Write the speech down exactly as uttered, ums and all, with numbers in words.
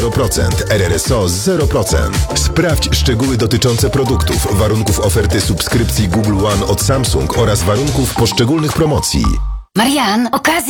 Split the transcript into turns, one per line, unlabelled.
zero procent, R R S O zero procent. Sprawdź szczegóły dotyczące produktów, warunków oferty subskrypcji Google One od Samsung oraz warunków poszczególnych promocji.
Marian, okazja